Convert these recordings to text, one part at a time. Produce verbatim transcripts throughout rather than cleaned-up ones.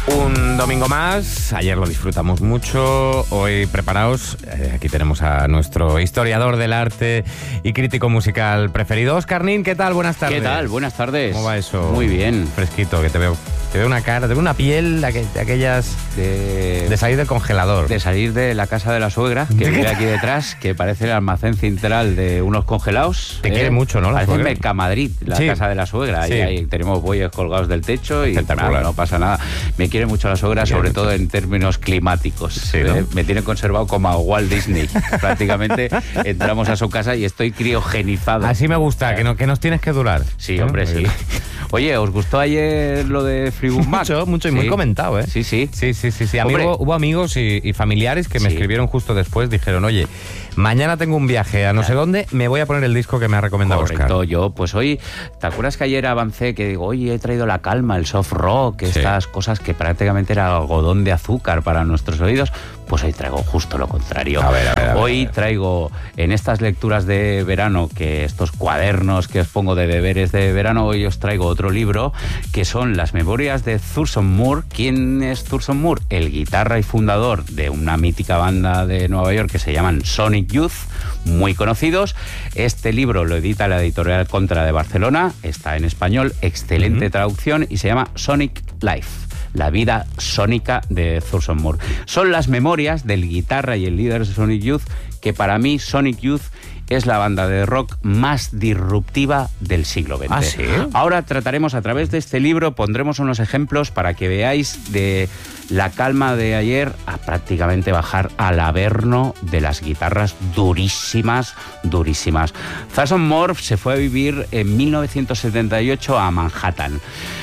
Un domingo más, ayer lo disfrutamos mucho, hoy preparaos, eh, aquí tenemos a nuestro historiador del arte y crítico musical preferido, Óscar Nin. ¿Qué tal? Buenas tardes. ¿Qué tal? Buenas tardes. ¿Cómo va eso? Muy bien. Fresquito, que te veo, te veo una cara, te veo una piel de, aqu- de aquellas De, de salir del congelador. de salir de la casa de la suegra, que vive aquí detrás, que parece el almacén central de unos congelados. Te quiere mucho, ¿no? La Parece suegra. Mercamadrid, la Sí. casa de la suegra. Sí. Y ahí tenemos bueyes colgados del techo y Espectacular. nada, no pasa nada. Me quiere mucho la suegra, sobre mucho. todo en términos climáticos. Sí, ¿no? Eh, Me tiene conservado como a Walt Disney. Prácticamente entramos a su casa y estoy criogenizado. Así me gusta, que, no, que nos tienes que durar. Sí, ¿Eh? hombre, sí. Oye, ¿os gustó ayer lo de Fleetwood Mac? Mucho, mucho y muy Sí. comentado, ¿eh? Sí, sí. Sí, sí, sí, sí. Hombre. Amigo, hubo amigos y, y familiares que me Sí. escribieron justo después, dijeron, oye, mañana tengo un viaje a no sé dónde, me voy a poner el disco que me ha recomendado Correcto, Óscar. yo, pues hoy, ¿te acuerdas que ayer avancé que digo, oye, he traído la calma, el soft rock, Sí. estas cosas que prácticamente era algodón de azúcar para nuestros oídos? Pues hoy traigo justo lo contrario. A ver, a ver, a ver, hoy a ver. traigo en estas lecturas de verano, que estos cuadernos que os pongo de deberes de verano, hoy os traigo otro libro, que son las memorias de Thurston Moore. ¿Quién es Thurston Moore? El guitarra y fundador de una mítica banda de Nueva York que se llaman Sonic Youth, muy conocidos. Este libro lo edita la editorial Contra de Barcelona, está en español, excelente Ujú. traducción, y se llama Sonic Life, la vida sónica de Thurston Moore. Son las memorias del guitarra y el líder de Sonic Youth, que para mí Sonic Youth es la banda de rock más disruptiva del siglo veinte. ¿Ah, sí? Ahora trataremos a través de este libro, pondremos unos ejemplos para que veáis de la calma de ayer a prácticamente bajar al averno de las guitarras durísimas, durísimas. Thurston Moore se fue a vivir en mil novecientos setenta y ocho a Manhattan.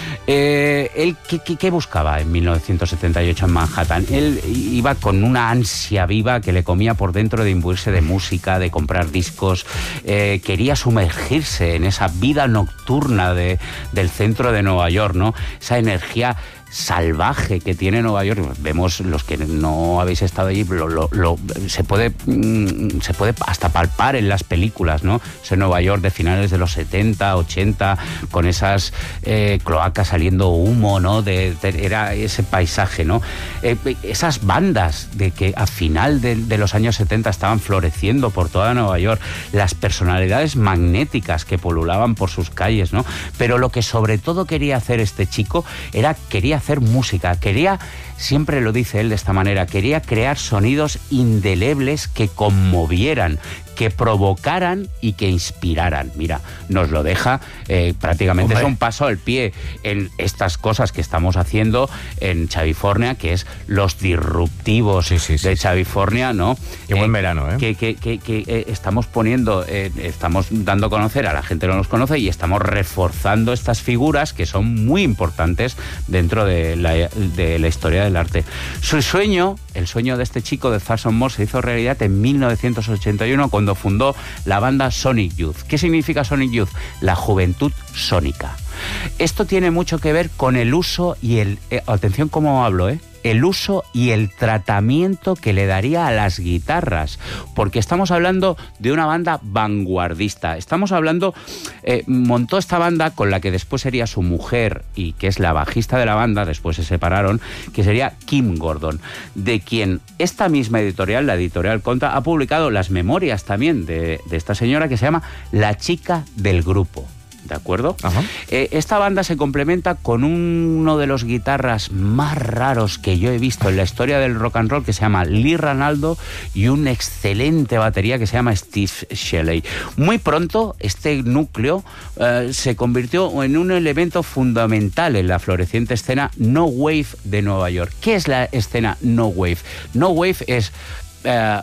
Eh, él, ¿qué, qué, qué buscaba en mil novecientos setenta y ocho en Manhattan? Él iba con una ansia viva que le comía por dentro de imbuirse de música, de comprar discos. Eh, quería sumergirse en esa vida nocturna de, del centro de Nueva York, ¿no? Esa energía salvaje que tiene Nueva York. Vemos, los que no habéis estado allí, lo, lo, lo, se puede mm, se puede hasta palpar en las películas, ¿no? Ese Nueva York de finales de los setenta, ochenta, con esas eh, cloacas saliendo humo, ¿no? De, de, era ese paisaje, ¿no? Eh, esas bandas de que a final de, de los años setenta estaban floreciendo por toda Nueva York, las personalidades magnéticas que pululaban por sus calles, ¿no? Pero lo que sobre todo quería hacer este chico era, quería hacer música, quería, siempre lo dice él de esta manera, quería crear sonidos indelebles que conmovieran, que provocaran y que inspiraran. Mira, nos lo deja eh, prácticamente, Hombre. es un paso al pie en estas cosas que estamos haciendo en Chavifornia, que es los disruptivos Sí, sí, sí, de sí. Chavifornia, ¿no? Qué buen verano, ¿eh? Que, que, que, que eh, estamos poniendo, eh, estamos dando a conocer, a la gente no los conoce, y estamos reforzando estas figuras que son muy importantes dentro de la, de la historia del arte. Su sueño, el sueño de este chico de Thurston Moore, se hizo realidad en mil novecientos ochenta y uno cuando fundó la banda Sonic Youth. ¿Qué significa Sonic Youth? La juventud sónica. Esto tiene mucho que ver con el uso y el... Eh, atención cómo hablo, ¿eh? El uso y el tratamiento que le daría a las guitarras, porque estamos hablando de una banda vanguardista. Estamos hablando, eh, montó esta banda con la que después sería su mujer y que es la bajista de la banda, después se separaron, que sería Kim Gordon, de quien esta misma editorial, la editorial Contra, ha publicado las memorias también de, de esta señora, que se llama La chica del grupo. ¿De acuerdo? Ajá. Eh, esta banda se complementa con uno de los guitarras más raros que yo he visto en la historia del rock and roll, que se llama Lee Ranaldo, y un excelente batería que se llama Steve Shelley. Muy pronto este núcleo eh, se convirtió en un elemento fundamental en la floreciente escena no wave de Nueva York. ¿Qué es la escena no wave? No wave es eh,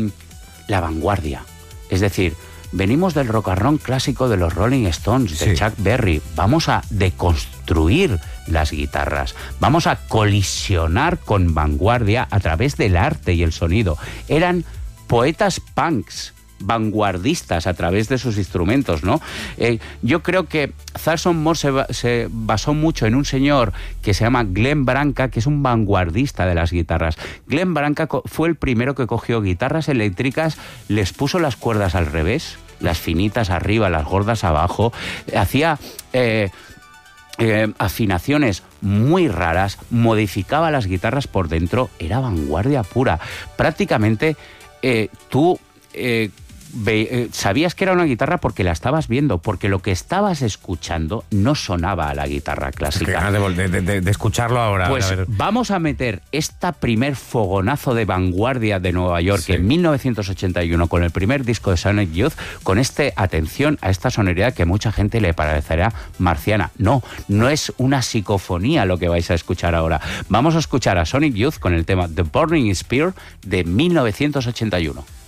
la vanguardia, es decir, venimos del rock and roll clásico de los Rolling Stones, de Sí. Chuck Berry. Vamos a deconstruir las guitarras. Vamos a colisionar con vanguardia a través del arte y el sonido. Eran poetas punks, vanguardistas a través de sus instrumentos, ¿no? Eh, yo creo que Thurston Moore se, se basó mucho en un señor que se llama Glenn Branca, que es un vanguardista de las guitarras. Glenn Branca fue el primero que cogió guitarras eléctricas, les puso las cuerdas al revés, las finitas arriba, las gordas abajo, hacía... Eh, eh, afinaciones muy raras, modificaba las guitarras por dentro, era vanguardia pura. Prácticamente eh, tú... Eh, Ve, eh, sabías que era una guitarra porque la estabas viendo, porque lo que estabas escuchando no sonaba a la guitarra clásica. De, de, de, de escucharlo ahora. Pues a ver. Vamos a meter esta primer fogonazo de vanguardia de Nueva York, sí, en mil novecientos ochenta y uno, con el primer disco de Sonic Youth, con este, atención a esta sonoridad que a mucha gente le parecerá marciana. No, no es una psicofonía lo que vais a escuchar ahora. Vamos a escuchar a Sonic Youth con el tema The Burning Spear de mil novecientos ochenta y uno.